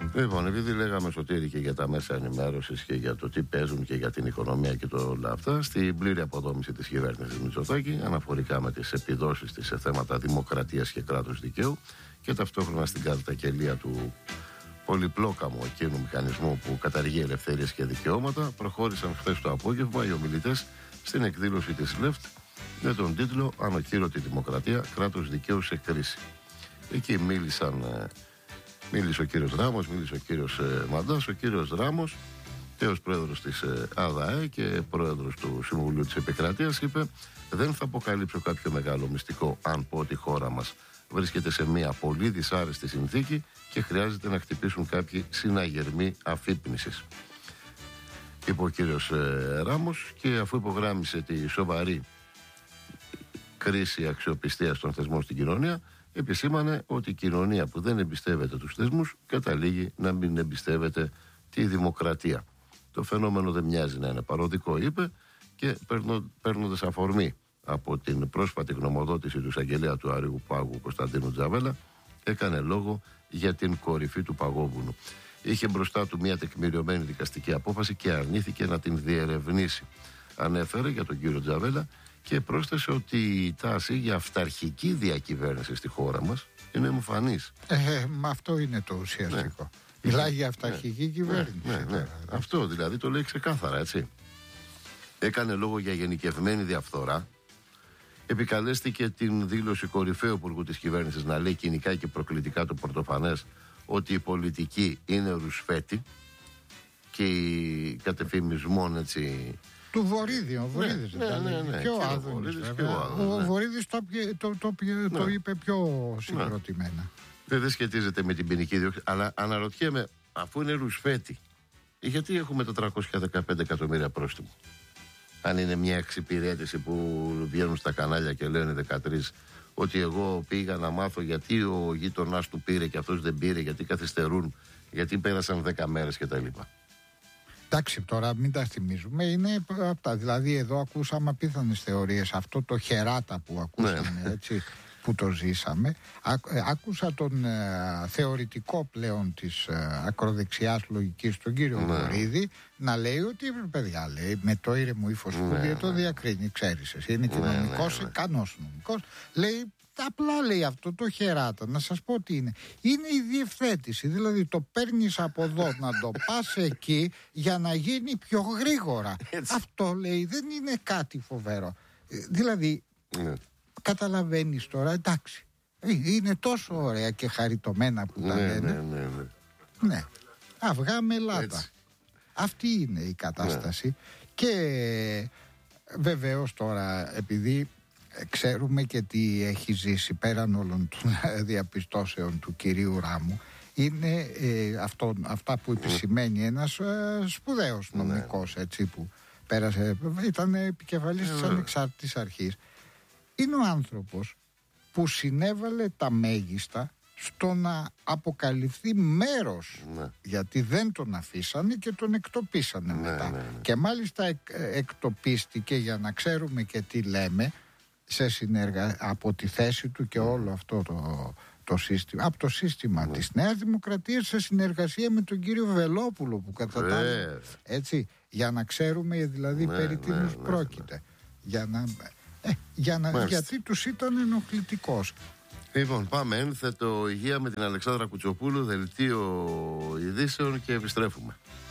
Λοιπόν, επειδή λέγαμε, Σωτήρη, και για τα μέσα ενημέρωσης και για το τι παίζουν και για την οικονομία και όλα αυτά, στην πλήρη αποδόμηση της κυβέρνησης Μητσοτάκη, αναφορικά με τις επιδόσεις της σε θέματα δημοκρατίας και κράτους δικαίου και ταυτόχρονα στην καταγγελία του πολυπλόκαμου εκείνου μηχανισμού που καταργεί ελευθερίες και δικαιώματα, προχώρησαν χθες το απόγευμα οι ομιλητές στην εκδήλωση της ΛΕΦΤ με τον τίτλο «Ανοχήρωτη Δημοκρατία, κράτος δικαίου σε κρίση». Εκεί μίλησε ο κύριος Ράμος, μίλησε ο κύριος Μαντάς. Ο κύριος Ράμος, τέος πρόεδρος της ΑΔΑΕ και πρόεδρος του Συμβουλίου της Επικρατείας, είπε: «Δεν θα αποκαλύψω κάποιο μεγάλο μυστικό αν πω ότι η χώρα μας βρίσκεται σε μια πολύ δυσάρεστη συνθήκη και χρειάζεται να χτυπήσουν κάποιοι συναγερμοί αφύπνισης», είπε ο κύριος Ράμος, και αφού υπογράμμισε τη σοβαρή κρίση αξιοπιστίας των θεσμών στην κοινωνία, επισήμανε ότι η κοινωνία που δεν εμπιστεύεται τους θεσμούς καταλήγει να μην εμπιστεύεται τη δημοκρατία. Το φαινόμενο δεν μοιάζει να είναι παροδικό, είπε, και παίρνοντας αφορμή από την πρόσφατη γνωμοδότηση του εισαγγελέα του Αρείου Πάγου Κωνσταντίνου Τζαβέλα, έκανε λόγο για την κορυφή του παγόβουνου. Είχε μπροστά του μια τεκμηριωμένη δικαστική απόφαση και αρνήθηκε να την διερευνήσει. Ανέφερε για τον κύριο Τζαβέλα και πρόσθεσε ότι η τάση για αυταρχική διακυβέρνηση στη χώρα μας είναι εμφανής. Μα αυτό είναι το ουσιαστικό. Ναι. Μιλάει για αυταρχική κυβέρνηση. Ναι. Αυτό δηλαδή το λέει ξεκάθαρα, έτσι. Έκανε λόγο για γενικευμένη διαφθορά. Επικαλέστηκε την δήλωση κορυφαίου υπουργού της κυβέρνησης να λέει κοινικά και προκλητικά το πρωτοφανές ότι η πολιτική είναι ρουσφέτη και η κατεφημισμόν, έτσι, του Βορύδη. Ο Βορύδης πιο άδωνης. Ο Βορύδης το είπε πιο συγκροτημένα. Δεν σχετίζεται με την ποινική δίωξη, αλλά αναρωτιέμαι, αφού είναι ρουσφέτη, γιατί έχουμε 415 εκατομμύρια πρόστιμο? Αν είναι μια εξυπηρέτηση που βγαίνουν στα κανάλια και λένε 13 ότι εγώ πήγα να μάθω γιατί ο γείτονάς του πήρε και αυτός δεν πήρε, γιατί καθυστερούν, γιατί πέρασαν 10 μέρες κτλ. Εντάξει, τώρα μην τα θυμίζουμε. Είναι αυτά. Δηλαδή, εδώ ακούσαμε απίθανες θεωρίες. Αυτό το χεράτα που ακούσαμε, έτσι, που το ζήσαμε. Άκουσα τον θεωρητικό πλέον της ακροδεξιάς λογικής, τον κύριο Βορύδη, να λέει ότι, παιδιά, λέει, με το ήρεμο ύφος που το διακρίνει, ξέρεις εσύ, είναι κοινωνικός, ικανός νομικός. Λέει, απλά λέει αυτό το χεράτα, να σας πω τι είναι. Είναι η διευθέτηση, δηλαδή το παίρνεις από εδώ να το πας εκεί για να γίνει πιο γρήγορα. Έτσι. Αυτό, λέει, δεν είναι κάτι φοβερό. Δηλαδή, καταλαβαίνεις τώρα, εντάξει, είναι τόσο ωραία και χαριτωμένα που τα λένε. Ναι, αυγά με λάτα. Έτσι. Αυτή είναι η κατάσταση. Και βεβαίως τώρα, επειδή ξέρουμε και τι έχει ζήσει πέραν όλων των διαπιστώσεων του κυρίου Ράμου, είναι αυτά που επισημαίνει ένας σπουδαίος νομικός, έτσι, που πέρασε, ήταν επικεφαλής της Ανεξάρτητης Αρχής. Είναι ο άνθρωπος που συνέβαλε τα μέγιστα στο να αποκαλυφθεί μέρος, γιατί δεν τον αφήσανε και τον εκτοπίσανε μετά. Και μάλιστα εκτοπίστηκε, για να ξέρουμε και τι λέμε, από τη θέση του και όλο αυτό το σύστημα, από το σύστημα της Νέας Δημοκρατίας, σε συνεργασία με τον κύριο Βελόπουλο, που κατά τα άλλα, έτσι, για να ξέρουμε δηλαδή περί τίνος πρόκειται, γιατί τους ήταν ενοχλητικός. Λοιπόν, πάμε ένθετο υγεία με την Αλεξάνδρα Κουτσοπούλου, δελτίο ειδήσεων, και επιστρέφουμε.